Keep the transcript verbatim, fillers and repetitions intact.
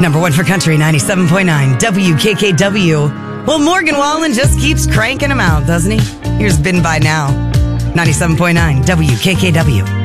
Number one for country, ninety-seven point nine W K K W. Well, Morgan Wallen just keeps cranking them out, doesn't he? Here's Been By Now, ninety-seven point nine W K K W.